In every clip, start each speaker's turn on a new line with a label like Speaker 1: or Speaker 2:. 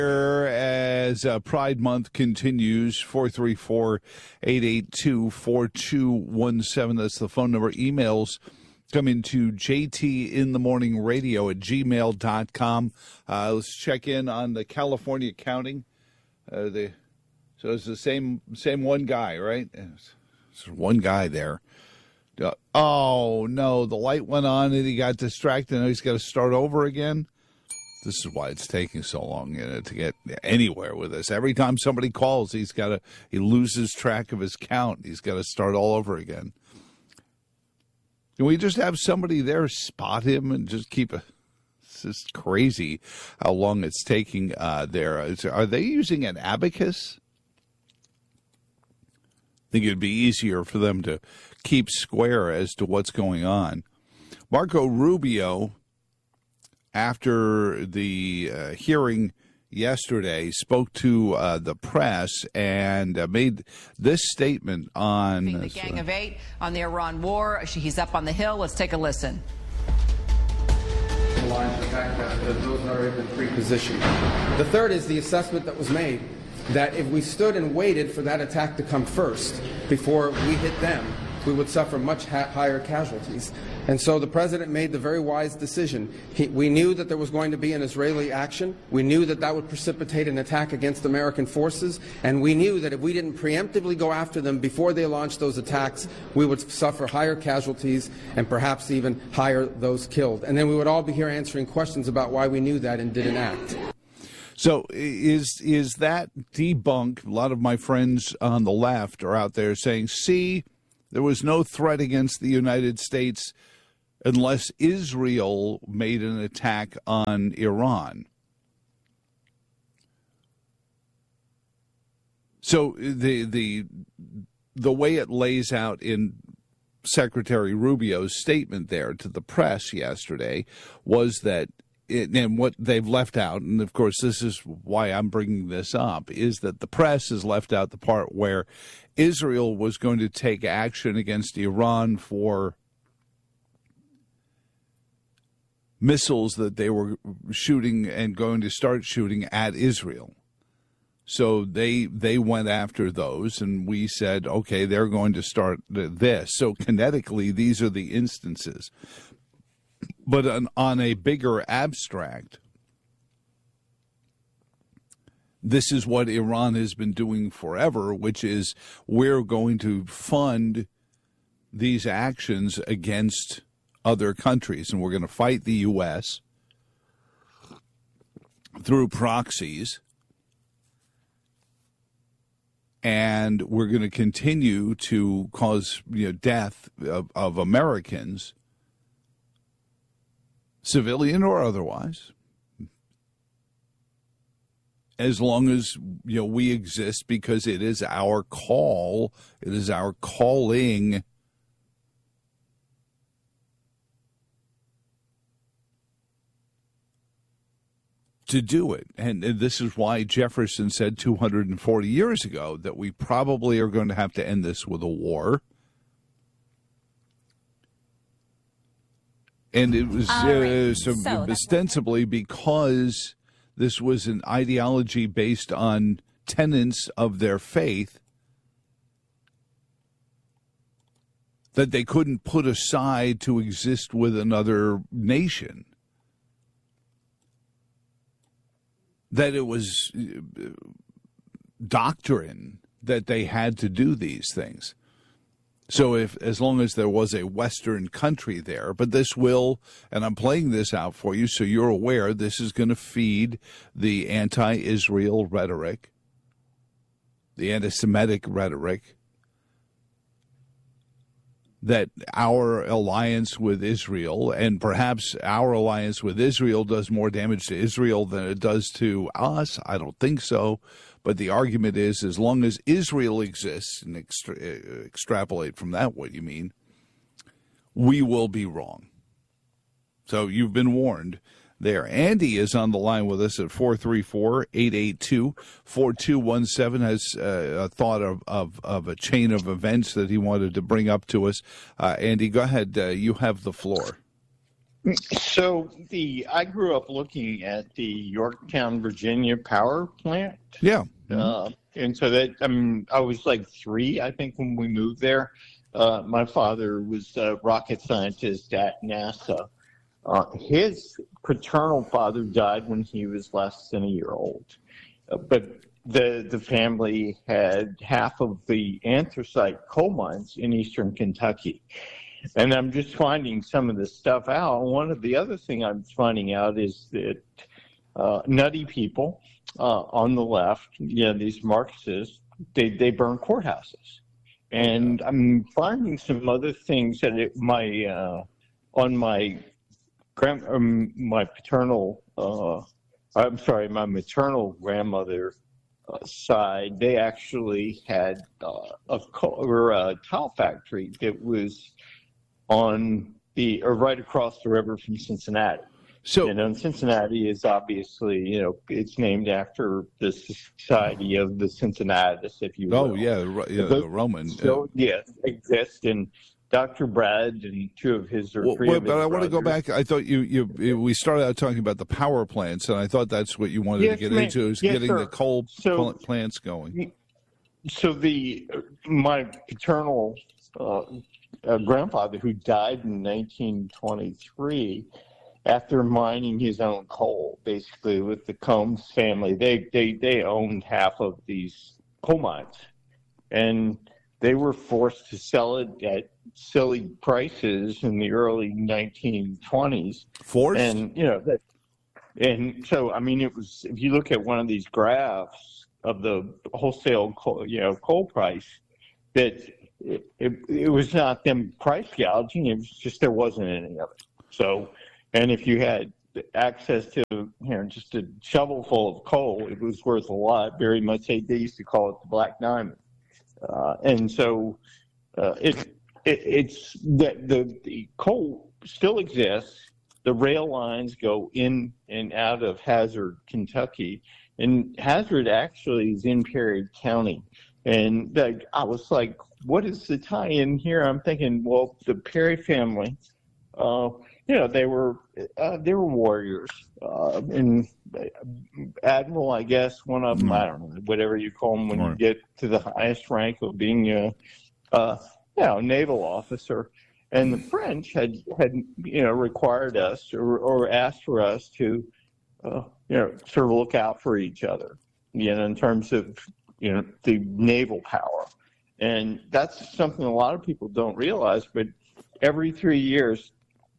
Speaker 1: As Pride Month continues, 434-882-4217. That's the phone number. Emails come into jtinthemorningradio@gmail.com. Let's check in on the California counting. So it's the same one guy, right? There's one guy there. Oh, no, the light went on and he got distracted. Now he's got to start over again. This is why it's taking so long to get anywhere with this. Every time somebody calls, he loses track of his count. He's got to start all over again. Can we just have somebody there spot him and just keep a... It's just crazy how long it's taking there. Are they using an abacus? I think it'd be easier for them to keep square as to what's going on. Marco Rubio, after the hearing yesterday, spoke to the press and made this statement on...
Speaker 2: The Gang of Eight on the Iran war. He's up on the Hill. Let's take a listen.
Speaker 3: The fact that those are already pre-positioned. The third is the assessment that was made that if we stood and waited for that attack to come first before we hit them, we would suffer much higher casualties. And so the president made the very wise decision. We knew that there was going to be an Israeli action. We knew that that would precipitate an attack against American forces. And we knew that if we didn't preemptively go after them before they launched those attacks, we would suffer higher casualties and perhaps even higher those killed. And then we would all be here answering questions about why we knew that and didn't act.
Speaker 1: So is that debunked? A lot of my friends on the left are out there saying, see, there was no threat against the United States unless Israel made an attack on Iran. So the way it lays out in Secretary Rubio's statement there to the press yesterday was that and what they've left out, and of course this is why I'm bringing this up, is that the press has left out the part where Israel was going to take action against Iran for missiles that they were shooting and going to start shooting at Israel. So they went after those, and we said, okay, they're going to start this. So kinetically, these are the instances. But on a bigger abstract, this is what Iran has been doing forever, which is we're going to fund these actions against other countries, and we're going to fight the U.S. through proxies, and we're going to continue to cause death of Americans, civilian or otherwise, as long as we exist, because it is our call, it is our calling to do it. And this is why Jefferson said 240 years ago that we probably are going to have to end this with a war. And it was ostensibly because this was an ideology based on tenets of their faith that they couldn't put aside to exist with another nation. That it was doctrine that they had to do these things. So as long as there was a Western country there, but this will, and I'm playing this out for you so you're aware, this is going to feed the anti-Israel rhetoric, the anti-Semitic rhetoric, that our alliance with Israel, and perhaps our alliance with Israel, does more damage to Israel than it does to us. I don't think so. But the argument is, as long as Israel exists, and extrapolate from that what you mean, we will be wrong. So you've been warned there. Andy is on the line with us at 434-882-4217, has a thought of a chain of events that he wanted to bring up to us. Andy, go ahead. You have the floor.
Speaker 4: So I grew up looking at the Yorktown, Virginia power plant.
Speaker 1: Yeah.
Speaker 4: And so that, I was like 3, I think, when we moved there. My father was a rocket scientist at NASA. His paternal father died when he was less than a year old. But the family had half of the anthracite coal mines in eastern Kentucky. And I'm just finding some of this stuff out. One of the other thing I'm finding out is that nutty people on the left, these Marxists, they burn courthouses. And I'm finding some other things that on my maternal grandmother side, they actually had a tile factory that was on right across the river from Cincinnati. So, and Cincinnati is obviously, it's named after the society of the Cincinnatus, if you will.
Speaker 1: Oh, yeah, the Roman.
Speaker 4: So, yes, exists. And Dr. Brad and 2 of his or 3 of his
Speaker 1: But I want to go
Speaker 4: brothers.
Speaker 1: back. I thought we started out talking about the power plants, and I thought that's what you wanted to get into, is getting the coal plants going.
Speaker 4: So my paternal grandfather, who died in 1923, after mining his own coal, basically with the Combs family, they owned half of these coal mines, and they were forced to sell it at silly prices in the early 1920s.
Speaker 1: Forced?
Speaker 4: And and so it was. If you look at one of these graphs of the wholesale coal price, that it was not them price gouging. It was just there wasn't any of it. So. And if you had access to, just a shovel full of coal, it was worth a lot. Very much, they used to call it the Black Diamond. And so it's that the coal still exists. The rail lines go in and out of Hazard, Kentucky, and Hazard actually is in Perry County. And I was like, what is the tie-in here? I'm thinking, well, the Perry family. They were warriors, and admiral, I guess, one of them. I don't know, whatever you call them when you get to the highest rank of being a naval officer. And the French had required us or asked for us to sort of look out for each other, in terms of the naval power. And that's something a lot of people don't realize. But every 3 years,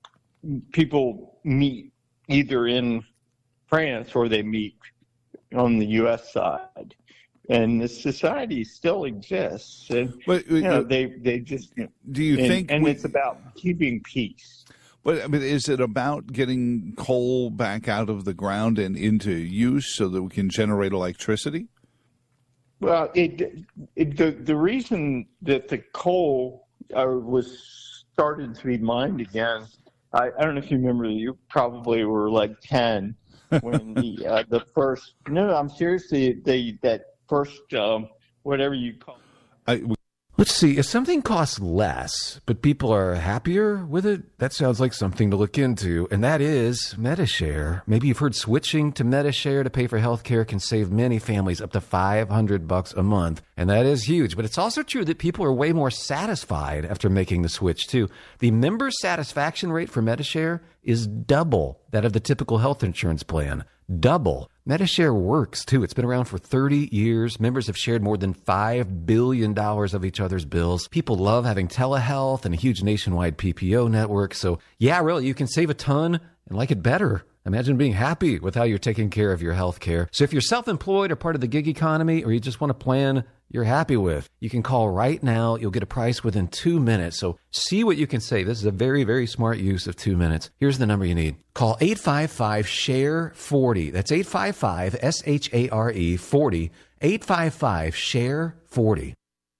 Speaker 4: people meet either in France or they meet on the U.S. side, and the society still exists. And they just
Speaker 1: do you think?
Speaker 4: And it's about keeping peace.
Speaker 1: But is it about getting coal back out of the ground and into use so that we can generate electricity?
Speaker 4: Well, the reason that the coal was started to be mined again. I don't know if you remember, you probably were like 10 when the first, no, I'm seriously, that first, whatever you call it.
Speaker 5: Let's see, if something costs less, but people are happier with it, that sounds like something to look into, and that is Medi-Share. Maybe you've heard switching to Medi-Share to pay for health care can save many families up to $500 a month, and that is huge. But it's also true that people are way more satisfied after making the switch, too. The member satisfaction rate for Medi-Share is double that of the typical health insurance plan. Double. Medi-Share works, too. It's been around for 30 years. Members have shared more than $5 billion of each other's bills. People love having telehealth and a huge nationwide PPO network. So, yeah, really, you can save a ton and like it better. Imagine being happy with how you're taking care of your health care. So if you're self-employed or part of the gig economy, or you just want a plan you're happy with, you can call right now. You'll get a price within 2 minutes. So see what you can save. This is a very, very smart use of 2 minutes. Here's the number you need. Call 855-SHARE-40. That's 855-SHARE-40. 855-SHARE-40.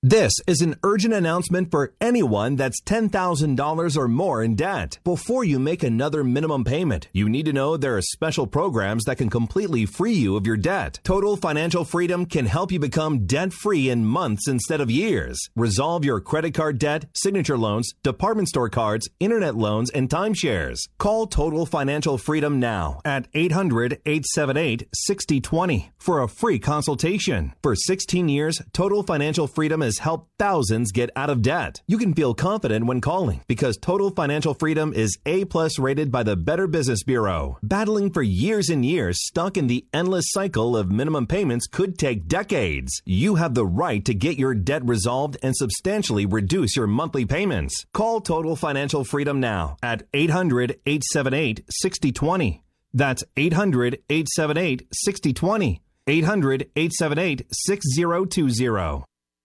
Speaker 6: This is an urgent announcement for anyone that's $10,000 or more in debt. Before you make another minimum payment, you need to know there are special programs that can completely free you of your debt. Total Financial Freedom can help you become debt-free in months instead of years. Resolve your credit card debt, signature loans, department store cards, internet loans, and timeshares. Call Total Financial Freedom now at 800-878-6020 for a free consultation. For 16 years, Total Financial Freedom has helped thousands get out of debt. You can feel confident when calling because Total Financial Freedom is A+ rated by the Better Business Bureau. Battling for years and years, stuck in the endless cycle of minimum payments could take decades. You have the right to get your debt resolved and substantially reduce your monthly payments. Call Total Financial Freedom now at 800-878-6020. That's 800-878-6020. 800-878-6020.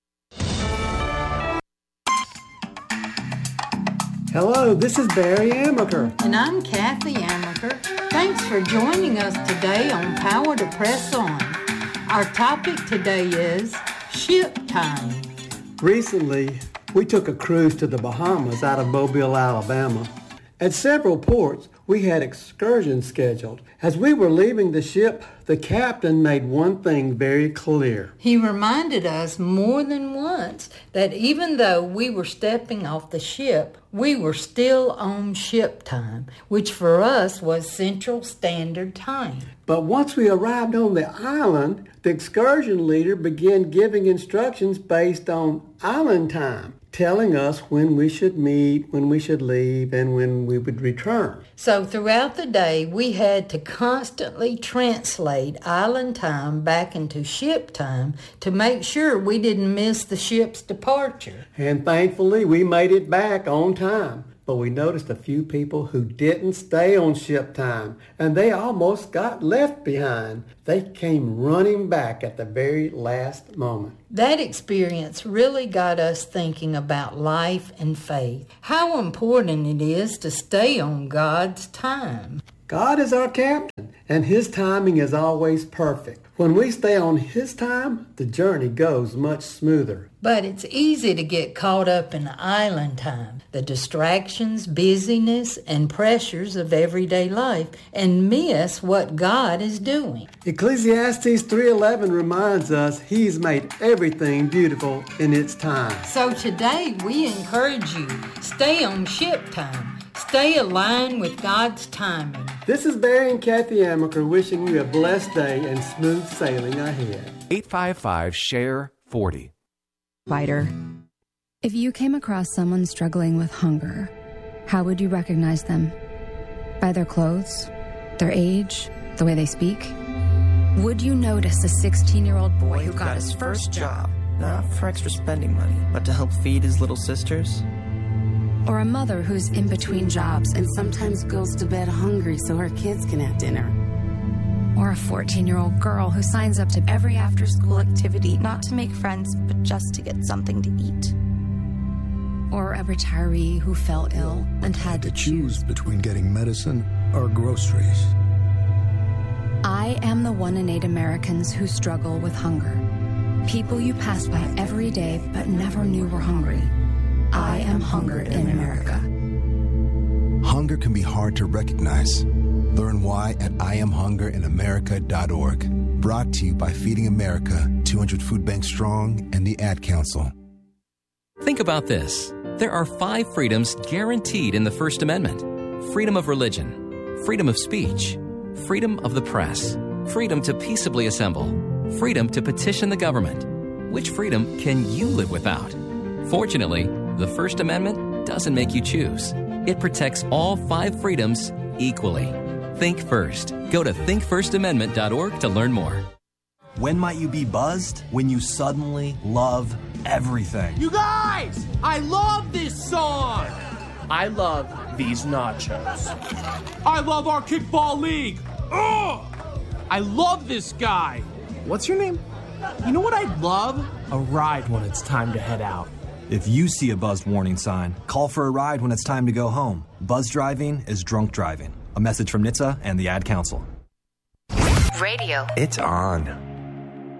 Speaker 7: Hello, this is Barry Amaker.
Speaker 8: And I'm Kathy Amaker. Thanks for joining us today on Power to Press On. Our topic today is ship time.
Speaker 7: Recently, we took a cruise to the Bahamas out of Mobile, Alabama. At several ports, we had excursions scheduled. As we were leaving the ship, the captain made one thing very clear.
Speaker 8: He reminded us more than once that even though we were stepping off the ship, we were still on ship time, which for us was Central Standard Time.
Speaker 7: But once we arrived on the island, the excursion leader began giving instructions based on island time, telling us when we should meet, when we should leave, and when we would return.
Speaker 8: So throughout the day, we had to constantly translate island time back into ship time to make sure we didn't miss the ship's departure.
Speaker 7: And thankfully, we made it back on time. But we noticed a few people who didn't stay on ship time, and they almost got left behind. They came running back at the very last moment.
Speaker 8: That experience really got us thinking about life and faith, how important it is to stay on God's time.
Speaker 7: God is our captain, and His timing is always perfect. When we stay on His time, the journey goes much smoother.
Speaker 8: But it's easy to get caught up in island time, the distractions, busyness, and pressures of everyday life, and miss what God is doing.
Speaker 7: Ecclesiastes 3:11 reminds us He's made everything beautiful in its time.
Speaker 8: So today we encourage you, stay on ship time. Stay aligned with God's timing.
Speaker 7: This is Barry and Kathy Amaker wishing you a blessed day and smooth sailing ahead.
Speaker 5: 855-SHARE-40.
Speaker 9: If you came across someone struggling with hunger, how would you recognize them? By their clothes, their age, the way they speak? Would you notice a 16-year-old boy who got his first job,
Speaker 10: not for extra spending money, but to help feed his little sisters?
Speaker 9: Or a mother who's in between jobs and sometimes goes to bed hungry so her kids can have dinner? Or a 14-year-old girl who signs up to every after-school activity,
Speaker 11: not to make friends, but just to get something to eat?
Speaker 9: Or a retiree who fell ill and had to
Speaker 12: choose between getting medicine or groceries.
Speaker 9: I am the 1 in 8 Americans who struggle with hunger. People you pass by every day but never knew were hungry. I am hunger in America.
Speaker 12: Hunger can be hard to recognize. Learn why at IamHungerInAmerica.org. Brought to you by Feeding America, 200 Food Banks Strong, and the Ad Council.
Speaker 13: Think about this. There are 5 freedoms guaranteed in the First Amendment. Freedom of religion, freedom of speech, freedom of the press, freedom to peaceably assemble, freedom to petition the government. Which freedom can you live without? Fortunately, the First Amendment doesn't make you choose. It protects all 5 freedoms equally. Think first. Go to thinkfirstamendment.org to learn more.
Speaker 14: When might you be buzzed? When you suddenly love everything.
Speaker 15: You guys! I love this song! I love these nachos. I love our kickball league. Ugh! I love this guy. What's your name? You know what I'd love? A ride when it's time to head out.
Speaker 14: If you see a buzzed warning sign, call for a ride when it's time to go home. Buzz driving is drunk driving. A message from NHTSA and the Ad Council.
Speaker 16: Radio.
Speaker 17: It's on.